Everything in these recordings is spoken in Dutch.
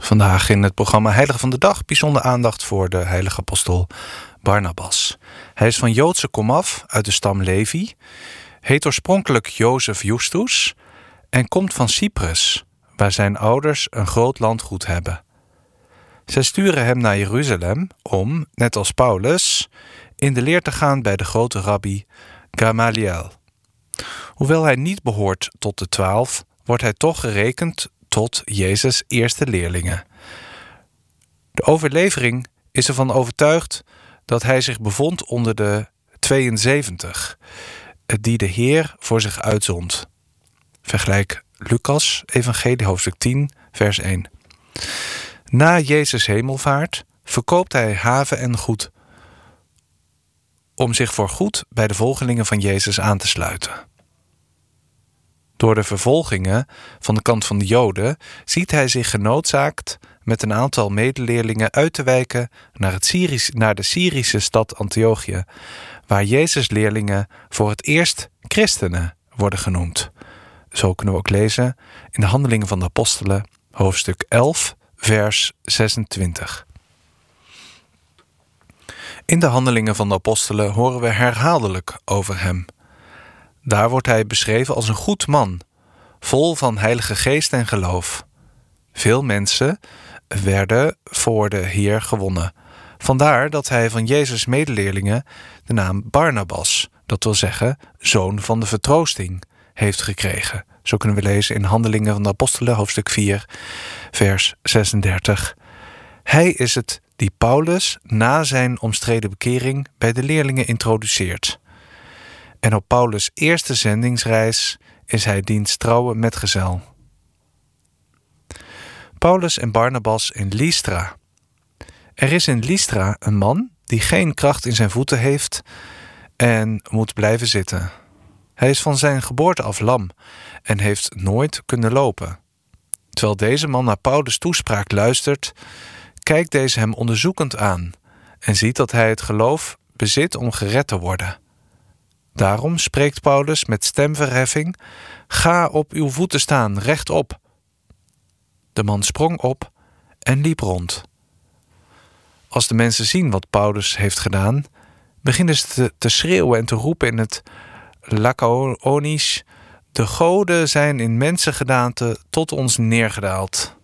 Vandaag in het programma Heilige van de Dag bijzonder aandacht voor de heilige apostel Barnabas. Hij is van Joodse komaf uit de stam Levi, heet oorspronkelijk Jozef Justus en komt van Cyprus, waar zijn ouders een groot landgoed hebben. Zij sturen hem naar Jeruzalem om, net als Paulus, in de leer te gaan bij de grote rabbi Gamaliel. Hoewel hij niet behoort tot de 12, wordt hij toch gerekend tot Jezus' eerste leerlingen. De overlevering is ervan overtuigd dat hij zich bevond onder de 72, die de Heer voor zich uitzond. Vergelijk Lucas, Evangelie, hoofdstuk 10, vers 1. Na Jezus' hemelvaart verkoopt hij haven en goed om zich voorgoed bij de volgelingen van Jezus aan te sluiten. Door de vervolgingen van de kant van de Joden ziet hij zich genoodzaakt met een aantal medeleerlingen uit te wijken naar de Syrische stad Antiochië, waar Jezus' leerlingen voor het eerst christenen worden genoemd. Zo kunnen we ook lezen in de Handelingen van de Apostelen, hoofdstuk 11, vers 26. In de Handelingen van de Apostelen horen we herhaaldelijk over hem. Daar wordt hij beschreven als een goed man, vol van Heilige Geest en geloof. Veel mensen werden voor de Heer gewonnen. Vandaar dat hij van Jezus' medeleerlingen de naam Barnabas, dat wil zeggen zoon van de vertroosting, heeft gekregen. Zo kunnen we lezen in Handelingen van de Apostelen, hoofdstuk 4, vers 36. Hij is het die Paulus na zijn omstreden bekering bij de leerlingen introduceert. En op Paulus' eerste zendingsreis is hij diens trouwe metgezel. Paulus en Barnabas in Lystra. Er is in Lystra een man die geen kracht in zijn voeten heeft en moet blijven zitten. Hij is van zijn geboorte af lam en heeft nooit kunnen lopen. Terwijl deze man naar Paulus' toespraak luistert, kijkt deze hem onderzoekend aan en ziet dat hij het geloof bezit om gered te worden. Daarom spreekt Paulus met stemverheffing: "Ga op uw voeten staan, rechtop." De man sprong op en liep rond. Als de mensen zien wat Paulus heeft gedaan, beginnen ze te schreeuwen en te roepen in het Lycaonisch: "De goden zijn in mensengedaante tot ons neergedaald."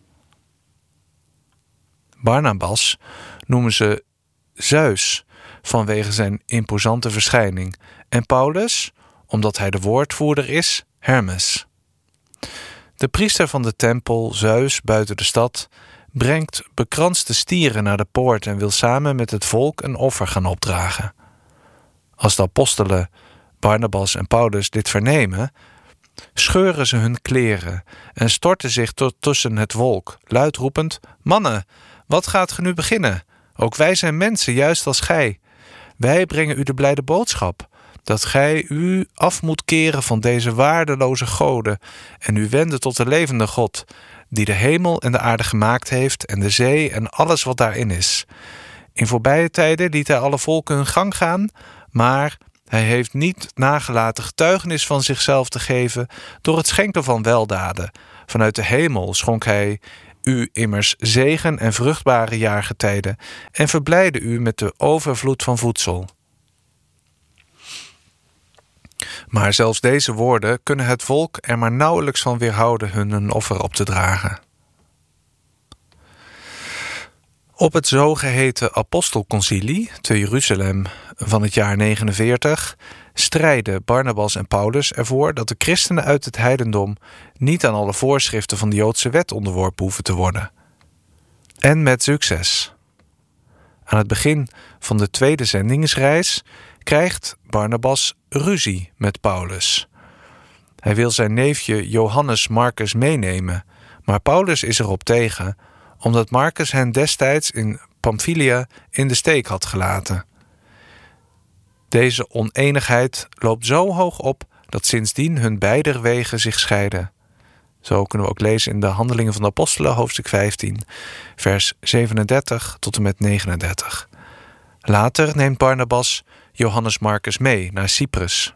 Barnabas noemen ze Zeus vanwege zijn imposante verschijning en Paulus, omdat hij de woordvoerder is, Hermes. De priester van de tempel, Zeus, buiten de stad, brengt bekranste stieren naar de poort en wil samen met het volk een offer gaan opdragen. Als de apostelen Barnabas en Paulus dit vernemen, scheuren ze hun kleren en storten zich tussen het volk, luid roepend: "Mannen, wat gaat ge nu beginnen? Ook wij zijn mensen, juist als gij. Wij brengen u de blijde boodschap, dat gij u af moet keren van deze waardeloze goden en u wenden tot de levende God, die de hemel en de aarde gemaakt heeft en de zee en alles wat daarin is. In voorbije tijden liet hij alle volken hun gang gaan, maar hij heeft niet nagelaten getuigenis van zichzelf te geven door het schenken van weldaden. Vanuit de hemel schonk hij u immers zegen en vruchtbare jaargetijden en verblijde u met de overvloed van voedsel." Maar zelfs deze woorden kunnen het volk er maar nauwelijks van weerhouden hun een offer op te dragen. Op het zogeheten apostelconcilie te Jeruzalem van het jaar 49 strijden Barnabas en Paulus ervoor dat de christenen uit het heidendom niet aan alle voorschriften van de Joodse wet onderworpen hoeven te worden. En met succes. Aan het begin van de tweede zendingsreis krijgt Barnabas ruzie met Paulus. Hij wil zijn neefje Johannes Marcus meenemen, maar Paulus is erop tegen, omdat Marcus hen destijds in Pamphylia in de steek had gelaten. Deze oneenigheid loopt zo hoog op dat sindsdien hun beider wegen zich scheiden. Zo kunnen we ook lezen in de Handelingen van de Apostelen, hoofdstuk 15, vers 37 tot en met 39. Later neemt Barnabas Johannes Marcus mee naar Cyprus.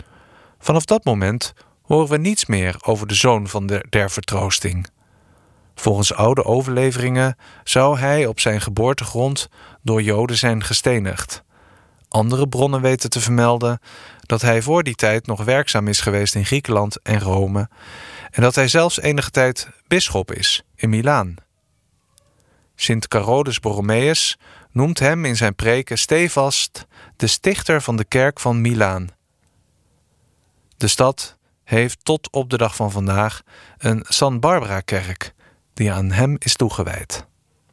Vanaf dat moment horen we niets meer over de zoon van der vertroosting. Volgens oude overleveringen zou hij op zijn geboortegrond door Joden zijn gestenigd. Andere bronnen weten te vermelden dat hij voor die tijd nog werkzaam is geweest in Griekenland en Rome en dat hij zelfs enige tijd bisschop is in Milaan. Sint Carolus Borromeus noemt hem in zijn preken stevast de stichter van de kerk van Milaan. De stad heeft tot op de dag van vandaag een San Barbara-kerk die aan hem is toegewijd.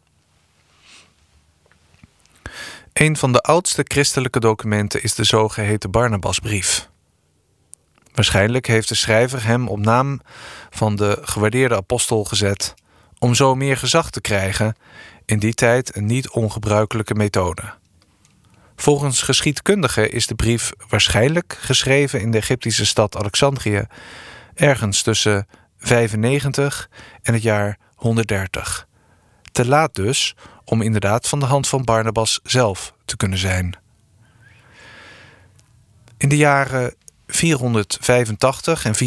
Een van de oudste christelijke documenten is de zogeheten Barnabasbrief. Waarschijnlijk heeft de schrijver hem op naam van de gewaardeerde apostel gezet om zo meer gezag te krijgen, in die tijd een niet ongebruikelijke methode. Volgens geschiedkundigen is de brief waarschijnlijk geschreven in de Egyptische stad Alexandrië, ergens tussen 95 en het jaar 130. Te laat dus om inderdaad van de hand van Barnabas zelf te kunnen zijn. In de jaren 485 en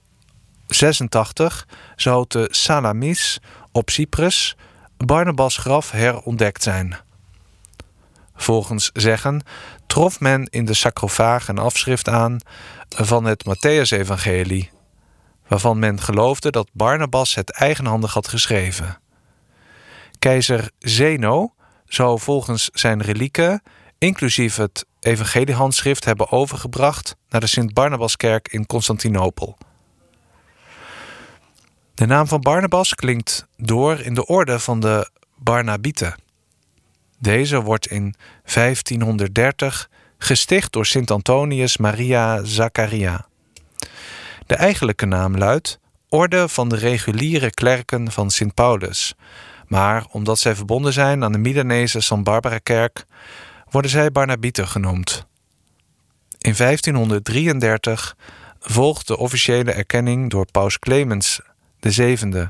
486 zou te Salamis op Cyprus Barnabas' graf herontdekt zijn. Volgens zeggen trof men in de sarcofaag een afschrift aan van het Matthäus-evangelie, waarvan men geloofde dat Barnabas het eigenhandig had geschreven. Keizer Zeno zou volgens zijn relieken, inclusief het evangeliehandschrift, hebben overgebracht naar de Sint-Barnabaskerk in Constantinopel. De naam van Barnabas klinkt door in de orde van de Barnabieten. Deze wordt in 1530 gesticht door Sint Antonius Maria Zaccaria. De eigenlijke naam luidt Orde van de reguliere klerken van Sint Paulus, maar omdat zij verbonden zijn aan de Milanese San Barbara-kerk, worden zij Barnabieten genoemd. In 1533 volgt de officiële erkenning door paus Clemens VII.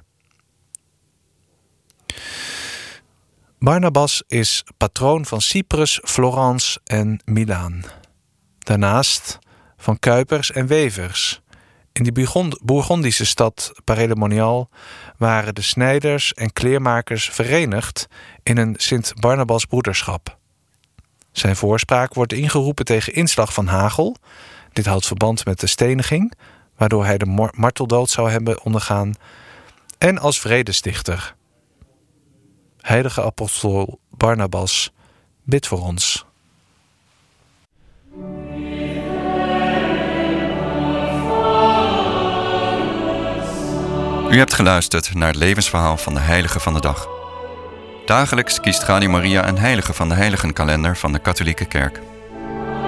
Barnabas is patroon van Cyprus, Florence en Milaan. Daarnaast van kuipers en wevers. In die Bourgondische stad Paray-le-Monial waren de snijders en kleermakers verenigd in een Sint-Barnabas-broederschap. Zijn voorspraak wordt ingeroepen tegen inslag van hagel. Dit houdt verband met de steniging, waardoor hij de marteldood zou hebben ondergaan, en als vredestichter. Heilige apostel Barnabas, bid voor ons. U hebt geluisterd naar het levensverhaal van de heilige van de dag. Dagelijks kiest Radio Maria een heilige van de heiligenkalender van de Katholieke Kerk.